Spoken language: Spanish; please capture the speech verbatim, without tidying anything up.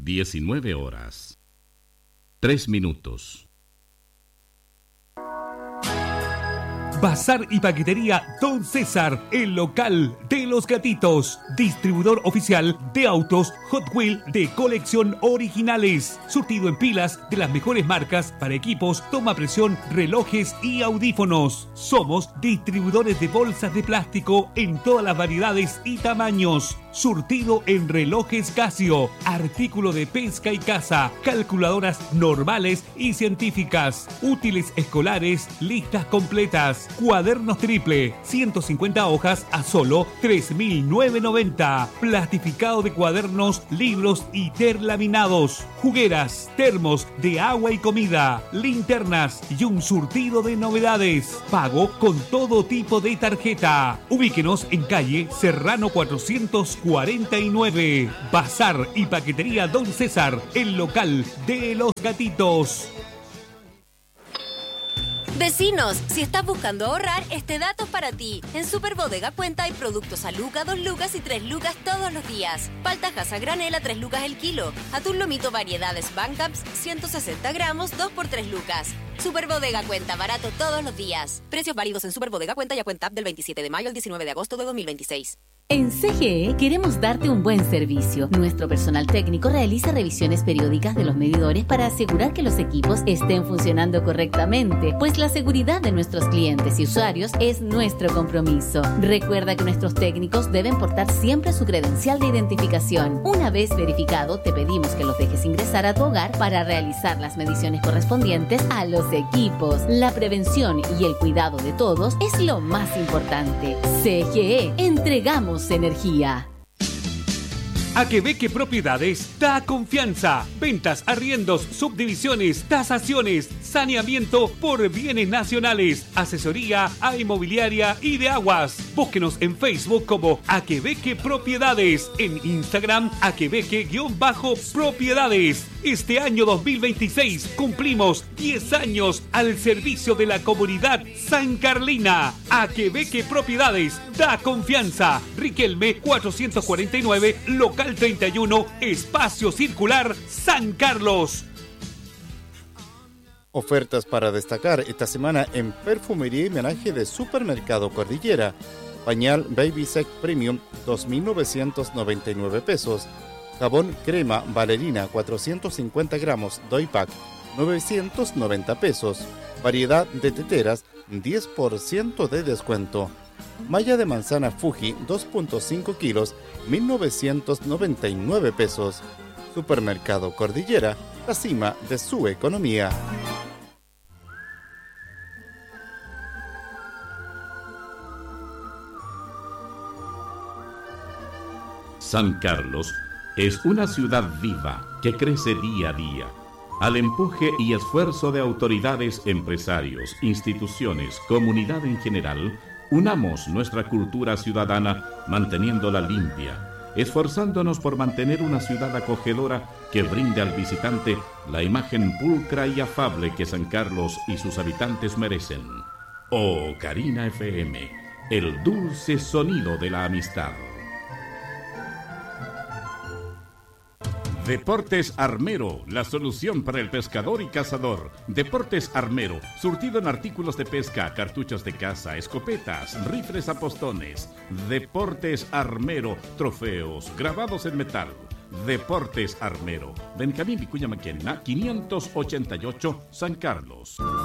diecinueve horas. Tres minutos. Bazar y paquetería Don César, el local de los gatitos. Distribuidor oficial de autos Hot Wheels de colección originales. Surtido en pilas de las mejores marcas para equipos, toma presión, relojes y audífonos. Somos distribuidores de bolsas de plástico en todas las variedades y tamaños. Surtido en relojes Casio, artículo de pesca y caza, calculadoras normales y científicas, útiles escolares, listas completas, cuadernos triple, ciento cincuenta hojas a solo tres mil novecientos noventa, plastificado de cuadernos, libros y terlaminados, jugueras, termos de agua y comida, linternas y un surtido de novedades. Pago con todo tipo de tarjeta. Ubíquenos en calle Serrano cuatrocientos cuarenta y nueve. Bazar y paquetería Don César, el local de los gatitos. Vecinos, si estás buscando ahorrar, este dato es para ti. En Super Bodega Cuenta hay productos a lucas, dos lucas y tres lucas todos los días. Paltajas a granel a tres lucas el kilo. Atún lomito variedades Bancaps, ciento sesenta gramos, dos por tres lucas. Super Bodega Cuenta, barato todos los días. Precios válidos en Super Bodega Cuenta y a Cuenta del veintisiete de mayo al diecinueve de agosto de dos mil veintiséis. En C G E queremos darte un buen servicio. Nuestro personal técnico realiza revisiones periódicas de los medidores para asegurar que los equipos estén funcionando correctamente, pues la seguridad de nuestros clientes y usuarios es nuestro compromiso. Recuerda que nuestros técnicos deben portar siempre su credencial de identificación. Una vez verificado, te pedimos que los dejes ingresar a tu hogar para realizar las mediciones correspondientes a los equipos. La prevención y el cuidado de todos es lo más importante. C G E, entregamos energía. Aquebeque Propiedades da confianza. Ventas, arriendos, subdivisiones, tasaciones, saneamiento por bienes nacionales, asesoría a inmobiliaria y de aguas. Búsquenos en Facebook como Aquebeque Propiedades, en Instagram Aquebeque-Propiedades. Este año dos mil veintiséis cumplimos diez años al servicio de la comunidad San Carlina. Aquebeque Propiedades da confianza. Riquelme cuatrocientos cuarenta y nueve, local treinta y uno, Espacio Circular, San Carlos. Ofertas para destacar esta semana en Perfumería y Menaje de Supermercado Cordillera. Pañal Baby Sec Premium, dos mil novecientos noventa y nueve pesos. Jabón crema Valerina, cuatrocientos cincuenta gramos, Doypack, novecientos noventa pesos. Variedad de teteras, diez por ciento de descuento. Malla de manzana Fuji, dos punto cinco kilos, mil novecientos noventa y nueve pesos. Supermercado Cordillera, la cima de su economía. San Carlos es una ciudad viva que crece día a día, al empuje y esfuerzo de autoridades, empresarios, instituciones, comunidad en general. Unamos nuestra cultura ciudadana manteniéndola limpia, esforzándonos por mantener una ciudad acogedora que brinde al visitante la imagen pulcra y afable que San Carlos y sus habitantes merecen. Oh, Carina F M, el dulce sonido de la amistad. Deportes Armero, la solución para el pescador y cazador. Deportes Armero, surtido en artículos de pesca, cartuchos de caza, escopetas, rifles a postones. Deportes Armero, trofeos, grabados en metal. Deportes Armero, Benjamín Vicuña Maquena, quinientos ochenta y ocho, San Carlos.